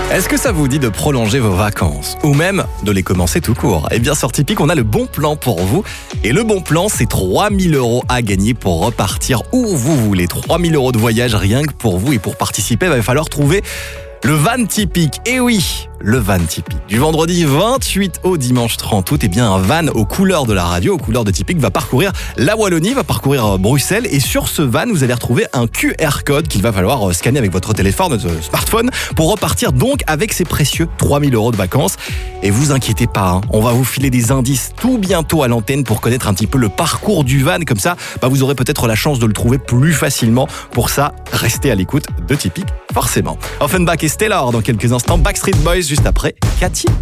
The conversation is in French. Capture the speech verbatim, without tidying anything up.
Est-ce que ça vous dit de prolonger vos vacances ou même de les commencer tout court? Eh bien, sur Tipeee, on a le bon plan pour vous. Et le bon plan, c'est trois mille euros à gagner pour repartir où vous voulez. trois mille euros de voyage rien que pour vous. Et pour participer, il va falloir trouver le van typique. Et oui, le van typique. Du vendredi vingt-huit au dimanche trente août, eh bien un van aux couleurs de la radio, aux couleurs de Typique, va parcourir la Wallonie, va parcourir Bruxelles. Et sur ce van, vous allez retrouver un Q R code qu'il va falloir scanner avec votre téléphone, votre smartphone, pour repartir donc avec ces précieux trois mille euros de vacances. Et vous inquiétez pas, hein, on va vous filer des indices tout bientôt à l'antenne pour connaître un petit peu le parcours du van. Comme ça, bah, vous aurez peut-être la chance de le trouver plus facilement. Pour ça, restez à l'écoute de Typique, forcément. Offenbach et Stellar dans quelques instants. Backstreet Boys juste après Cathy.